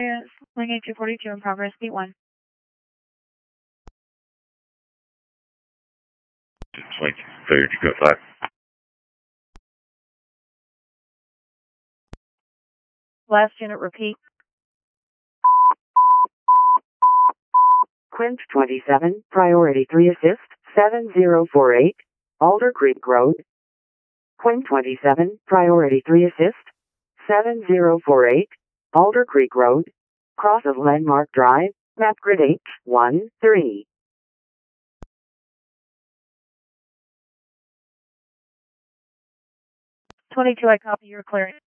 Wing 8242 in progress, beat 1. Swing, failure to go 5. Last unit, repeat. Quint 27, priority 3 assist, 7048, Alder Creek Road. Quint 27, priority 3 assist, 7048, Alder Creek Road, cross of Landmark Drive, map grid H13. 22, I copy, you're clearing.